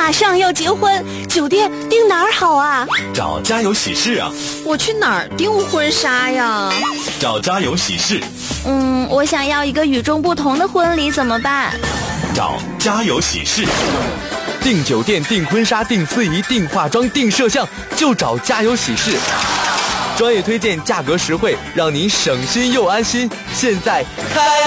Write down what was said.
马上要结婚，酒店订哪儿好啊？ 找家有喜事啊。 我去哪儿订婚纱呀？ 找家有喜事。 我想要一个与众不同的婚礼，怎么办？ 找家有喜事。 订酒店、订婚纱、订司仪、订化妆、订摄像，就找家有喜事。专业推荐，价格实惠，让您省心又安心。现在开